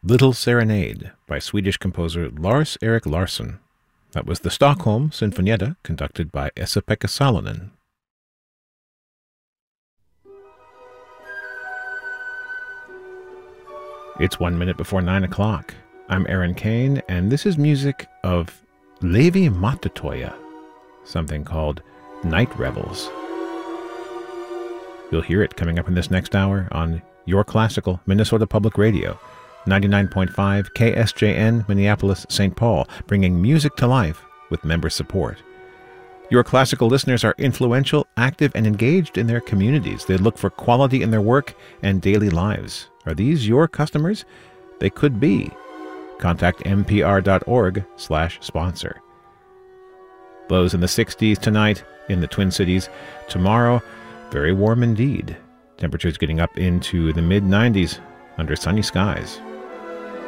Little Serenade by Swedish composer Lars-Erik Larsson. That was the Stockholm Sinfonietta, conducted by Esa-Pekka Salonen. It's 1 minute before 9 o'clock. I'm Aaron Kane, and this is music of Levi Matatoja, something called Night Revels. You'll hear it coming up in this next hour on Your Classical Minnesota Public Radio, 99.5 KSJN Minneapolis, St. Paul, bringing music to life with member support. Your Classical listeners are influential, active, and engaged in their communities. They look for quality in their work and daily lives. Are these your customers? They could be. Contact mpr.org/sponsor. Lows in the 60s tonight in the Twin Cities. Tomorrow, very warm indeed. Temperatures getting up into the mid-90s under sunny skies.